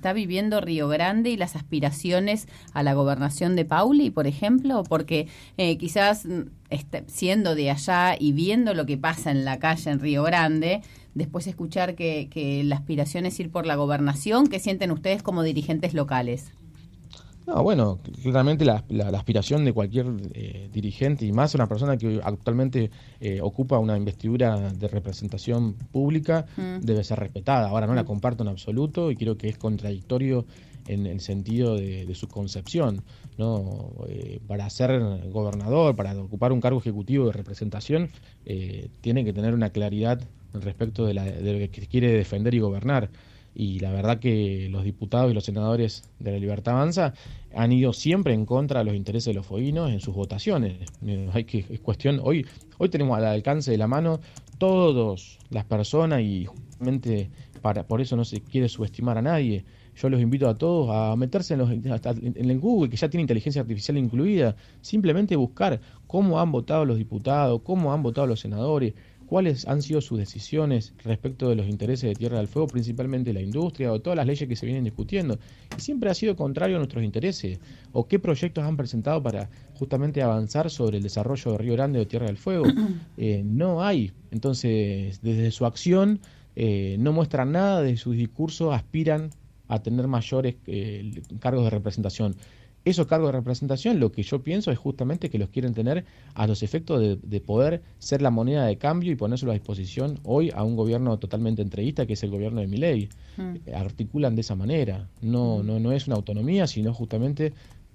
está viviendo Río Grande y las aspiraciones a la gobernación de Pauli, por ejemplo? Porque quizás siendo de allá y viendo lo que pasa en la calle en Río Grande, después escuchar que la aspiración es ir por la gobernación, ¿qué sienten ustedes como dirigentes locales? No, bueno, claramente la aspiración de cualquier dirigente, y más una persona que actualmente ocupa una investidura de representación pública, debe ser respetada. Ahora no la comparto en absoluto y creo que es contradictorio en el sentido de su concepción, ¿no? Para ser gobernador, para ocupar un cargo ejecutivo de representación, tiene que tener una claridad respecto de lo que quiere defender y gobernar. Y la verdad que los diputados y los senadores de La Libertad Avanza han ido siempre en contra de los intereses de los foguinos en sus votaciones. Es cuestión, hoy tenemos al alcance de la mano todas las personas y justamente por eso no se quiere subestimar a nadie. Yo los invito a todos a meterse en el Google, que ya tiene inteligencia artificial incluida, simplemente buscar cómo han votado los diputados, cómo han votado los senadores, cuáles han sido sus decisiones respecto de los intereses de Tierra del Fuego, principalmente la industria o todas las leyes que se vienen discutiendo. Y siempre ha sido contrario a nuestros intereses. ¿O qué proyectos han presentado para justamente avanzar sobre el desarrollo de Río Grande o de Tierra del Fuego? No hay. Entonces, desde su acción no muestran nada, de sus discursos aspiran a tener mayores cargos de representación. Esos cargos de representación, lo que yo pienso es justamente que los quieren tener a los efectos de poder ser la moneda de cambio y ponérselo a disposición hoy a un gobierno totalmente entreguista, que es el gobierno de Milei. Articulan de esa manera. No es una autonomía, sino justamente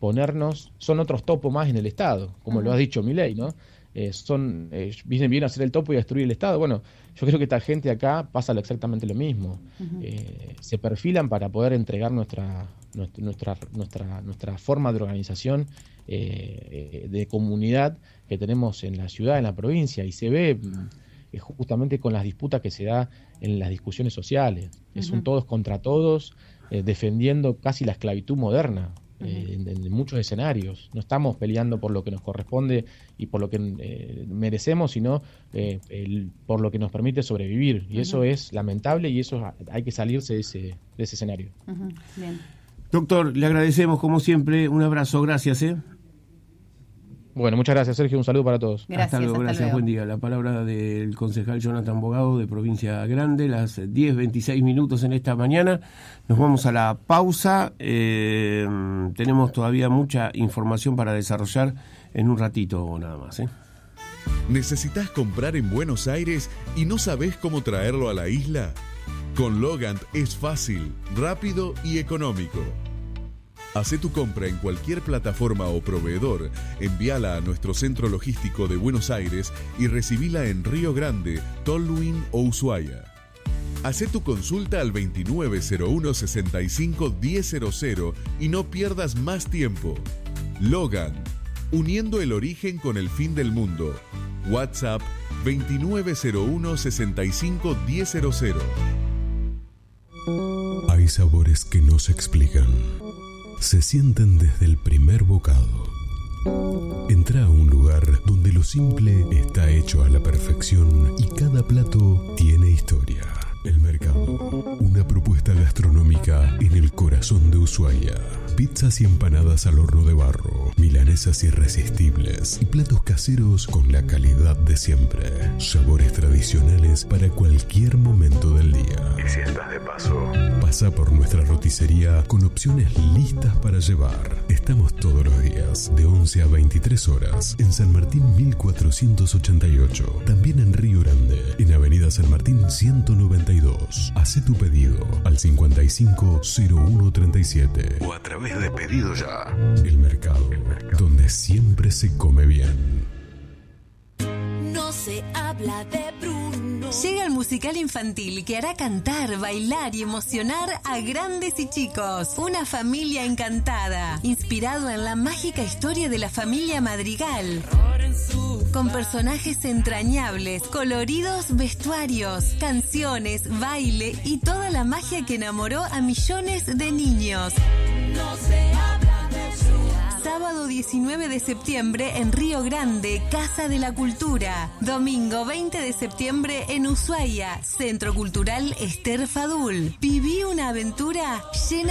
son otros topos más en el Estado, como lo ha dicho Milei, ¿no? Vienen a hacer el topo y a destruir el Estado. Bueno, yo creo que esta gente acá pasa exactamente lo mismo. Se perfilan para poder entregar nuestra forma de organización de comunidad que tenemos en la ciudad, en la provincia, y se ve justamente con las disputas que se da en las discusiones sociales. Es un todos contra todos, defendiendo casi la esclavitud moderna. En muchos escenarios. No estamos peleando por lo que nos corresponde y por lo que merecemos, sino por lo que nos permite sobrevivir. Y eso es lamentable y eso hay que salirse de ese escenario. Bien. Doctor, le agradecemos como siempre. Un abrazo, gracias. Bueno, muchas gracias, Sergio. Un saludo para todos. Hasta luego, gracias. Buen día. La palabra del concejal Jonathan Bogado de Provincia Grande, las 10:26 en esta mañana. Nos vamos a la pausa. Tenemos todavía mucha información para desarrollar en un ratito nada más. ¿Necesitas comprar en Buenos Aires y no sabés cómo traerlo a la isla? Con Logant es fácil, rápido y económico. Hacé tu compra en cualquier plataforma o proveedor, envíala a nuestro centro logístico de Buenos Aires y recibila en Río Grande, Tolwyn o Ushuaia. Hacé tu consulta al 2901-65-1000 y no pierdas más tiempo. Logan, uniendo el origen con el fin del mundo. WhatsApp 2901-65-1000. Hay sabores que no se explican. Se sienten desde el primer bocado. Entra a un lugar donde lo simple está hecho a la perfección y cada plato tiene historia. El Mercado, una propuesta gastronómica en el corazón de Ushuaia. Pizzas y empanadas al horno de barro, milanesas irresistibles y platos caseros con la calidad de siempre. Sabores tradicionales para cualquier momento del día. Y si estás de paso, pasa por nuestra roticería con opciones listas para llevar. Estamos todos los días de 11 a 23 horas en San Martín 1488. También en Río Grande, en Avenida San Martín 192. Hacé tu pedido al 550137 o a través de Pedido Ya. El Mercado, donde siempre se come bien. No se habla de Bruno. Llega el musical infantil que hará cantar, bailar y emocionar a grandes y chicos. Una familia encantada, inspirado en la mágica historia de la familia Madrigal. Con personajes entrañables, coloridos vestuarios, canciones, baile y toda la magia que enamoró a millones de niños. No se habla de Bruno. Sábado 19 de septiembre en Río Grande, Casa de la Cultura. Domingo 20 de septiembre en Ushuaia, Centro Cultural Esther Fadul. Viví una aventura llena